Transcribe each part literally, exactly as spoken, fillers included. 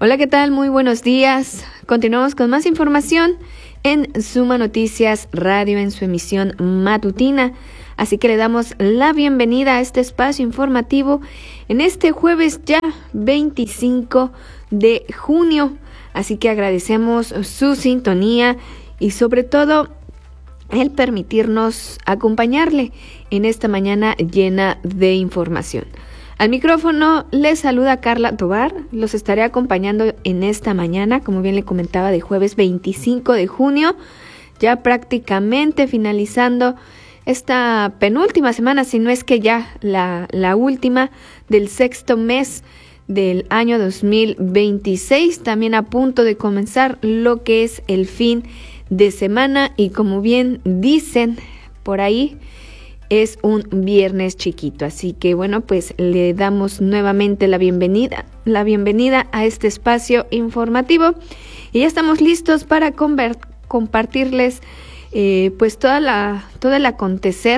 Hola, ¿qué tal? Muy buenos días. Continuamos con más información en Suma Noticias Radio en su emisión matutina. Así que le damos la bienvenida a este espacio informativo en este jueves ya veinticinco de junio. Así que agradecemos su sintonía y sobre todo el permitirnos acompañarle en esta mañana llena de información. Al micrófono les saluda Carla Tobar, los estaré acompañando en esta mañana, como bien le comentaba, de jueves veinticinco de junio, ya prácticamente finalizando esta penúltima semana, si no es que ya la, la última del sexto mes del año dos mil veintiséis, también a punto de comenzar lo que es el fin de semana y como bien dicen por ahí, es un viernes chiquito, así que bueno, pues le damos nuevamente la bienvenida, la bienvenida a este espacio informativo y ya estamos listos para conver- compartirles eh, pues toda la, todo el acontecer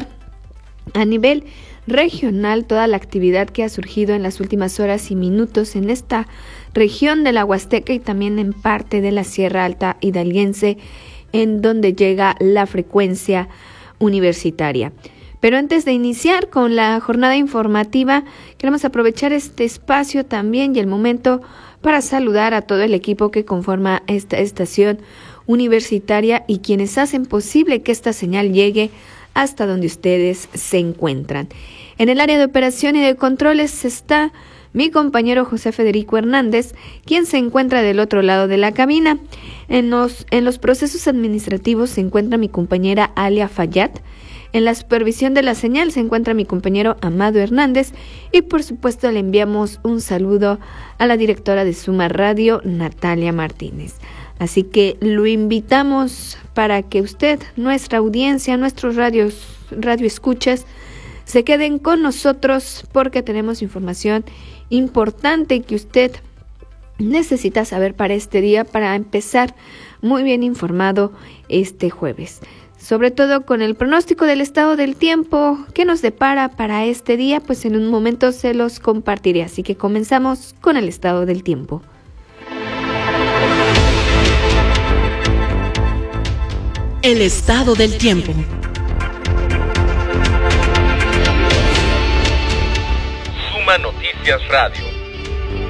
a nivel regional, toda la actividad que ha surgido en las últimas horas y minutos en esta región de la Huasteca y también en parte de la Sierra Alta Hidalguense, en donde llega la frecuencia universitaria. Pero antes de iniciar con la jornada informativa, queremos aprovechar este espacio también y el momento para saludar a todo el equipo que conforma esta estación universitaria y quienes hacen posible que esta señal llegue hasta donde ustedes se encuentran. En el área de operación y de controles está mi compañero José Federico Hernández, quien se encuentra del otro lado de la cabina. En los, en los procesos administrativos se encuentra mi compañera Alia Fayad. En la supervisión de la señal se encuentra mi compañero Amado Hernández y por supuesto le enviamos un saludo a la directora de Suma Radio, Natalia Martínez. Así que lo invitamos para que usted, nuestra audiencia, nuestros radios, radio escuchas, se queden con nosotros porque tenemos información importante que usted necesita saber para este día, para empezar muy bien informado este jueves. Sobre todo con el pronóstico del estado del tiempo que nos depara para este día, pues en un momento se los compartiré. Así que comenzamos con el estado del tiempo. El estado del tiempo. Suma Noticias Radio.